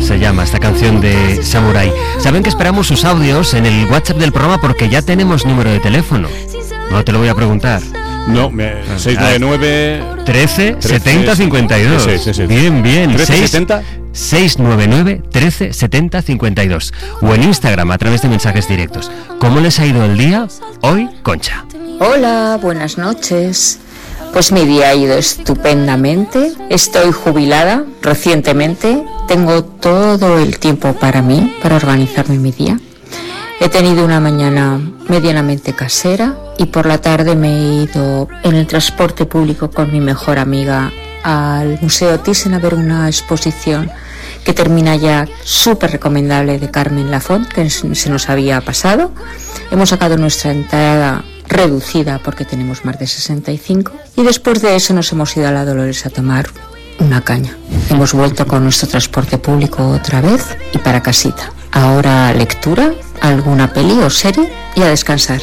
se llama esta canción de Samurai. Saben que esperamos sus audios en el WhatsApp del programa porque ya tenemos número de teléfono. No te lo voy a preguntar. No, 699 13 70 52. Sí. Bien. 13 70 699 13 70 52. O en Instagram a través de mensajes directos. ¿Cómo les ha ido el día hoy, Concha? Hola, buenas noches. Pues mi día ha ido estupendamente. Estoy jubilada recientemente. Tengo todo el tiempo para mí, para organizarme mi día. He tenido una mañana medianamente casera y por la tarde me he ido en el transporte público con mi mejor amiga al Museo Thyssen a ver una exposición que termina ya, súper recomendable, de Carmen Lafont, que se nos había pasado. Hemos sacado nuestra entrada reducida porque tenemos más de 65 y después de eso nos hemos ido a la Dolores a tomar una caña. Hemos vuelto con nuestro transporte público otra vez y para casita. Ahora lectura, alguna peli o serie y a descansar.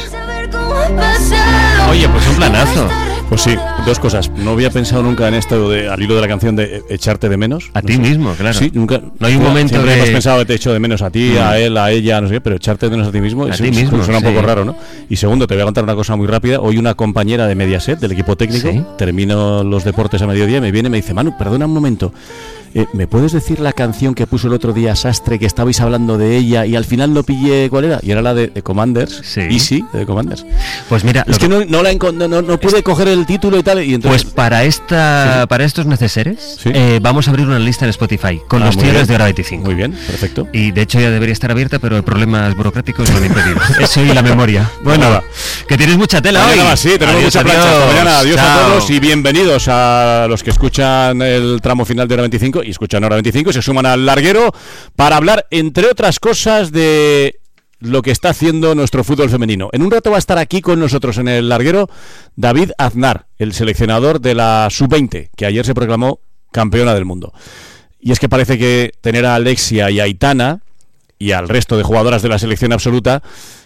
Oye, pues un planazo. Pues sí, dos cosas. No había pensado nunca en esto al hilo de la canción de echarte de menos. A ti mismo, claro. Sí, nunca. No hay un momento siempre de... hemos pensado que te echo de menos a ti, a él, a ella, no sé qué, pero echarte de menos a ti mismo, suena un poco raro, ¿no? Y segundo, te voy a contar una cosa muy rápida. Hoy una compañera de Mediaset, del equipo técnico, termino los deportes a mediodía y me viene y me dice: Manu, perdona un momento, ¿me puedes decir la canción que puso el otro día Sastre, que estabais hablando de ella y al final no pillé cuál era? Y era la de Commanders, Easy, de Commanders. Pues mira, es que no pude coger el título y tal, y entonces... Pues para estos neceseres vamos a abrir una lista en Spotify con los muy tíos de Hora 25. Muy bien, perfecto. Y de hecho ya debería estar abierta, pero problemas burocráticos lo han impedido. Eso y la memoria. Bueno, que tienes mucha tela hoy. Más, sí, tenemos mucha plancha esta mañana. Adiós a todos y bienvenidos a los que escuchan el tramo final de Hora 25 y escuchan Hora 25 y se suman al larguero para hablar, entre otras cosas, de lo que está haciendo nuestro fútbol femenino. En un rato va a estar aquí con nosotros en el larguero David Aznar, el seleccionador de la Sub-20, que ayer se proclamó campeona del mundo. Y es que parece que tener a Alexia y a Aitana y al resto de jugadoras de la selección absoluta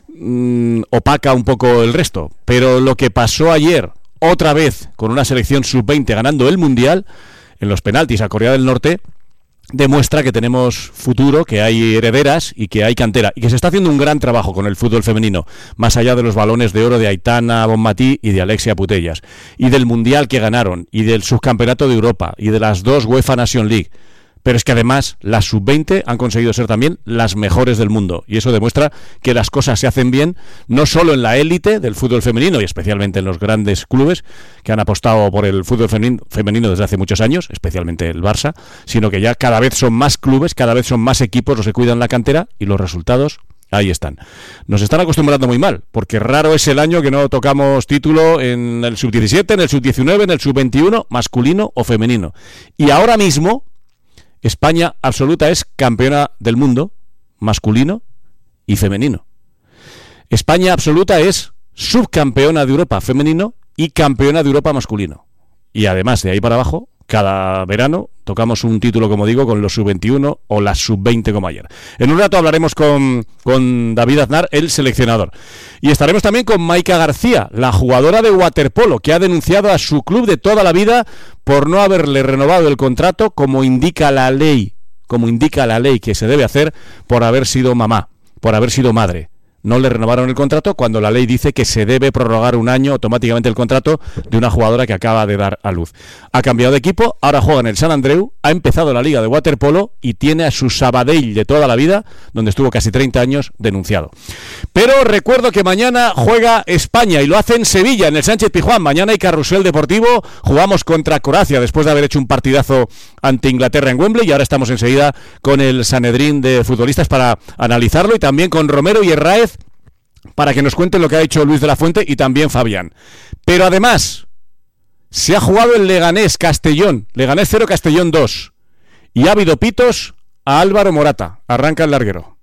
opaca un poco el resto. Pero lo que pasó ayer, otra vez con una selección Sub-20 ganando el Mundial en los penaltis a Corea del Norte, demuestra que tenemos futuro, que hay herederas y que hay cantera y que se está haciendo un gran trabajo con el fútbol femenino, más allá de los balones de oro de Aitana Bonmatí y de Alexia Putellas, y del Mundial que ganaron, y del subcampeonato de Europa, y de las 2 UEFA Nation League. Pero es que además las sub-20 han conseguido ser también las mejores del mundo y eso demuestra que las cosas se hacen bien, no solo en la élite del fútbol femenino y especialmente en los grandes clubes que han apostado por el fútbol femenino desde hace muchos años, especialmente el Barça, sino que ya cada vez son más clubes, cada vez son más equipos los que cuidan la cantera y los resultados ahí están. Nos están acostumbrando muy mal, porque raro es el año que no tocamos título en el sub-17, en el sub-19, en el sub-21, masculino o femenino. Y ahora mismo España absoluta es campeona del mundo, masculino y femenino. España absoluta es subcampeona de Europa femenino y campeona de Europa masculino. Y además, de ahí para abajo, cada verano tocamos un título, como digo, con los sub-21 o las sub-20 como ayer. En un rato hablaremos con David Aznar, el seleccionador. Y estaremos también con Maika García, la jugadora de waterpolo, que ha denunciado a su club de toda la vida por no haberle renovado el contrato como indica la ley que se debe hacer por haber sido mamá, por haber sido madre. No le renovaron el contrato cuando la ley dice que se debe prorrogar un año automáticamente el contrato de una jugadora que acaba de dar a luz. Ha cambiado de equipo, ahora juega en el Sant Andreu, ha empezado la liga de waterpolo y tiene a su Sabadell de toda la vida, donde estuvo casi 30 años, denunciado. Pero recuerdo que mañana juega España y lo hace en Sevilla, en el Sánchez Pizjuán. Mañana hay carrusel deportivo, jugamos contra Croacia después de haber hecho un partidazo ante Inglaterra en Wembley y ahora estamos enseguida con el Sanedrín de futbolistas para analizarlo y también con Romero y Herráez para que nos cuenten lo que ha hecho Luis de la Fuente y también Fabián. Pero además se ha jugado el Leganés-Castellón, Leganés 0, Castellón 2 y ha habido pitos a Álvaro Morata. Arranca el larguero.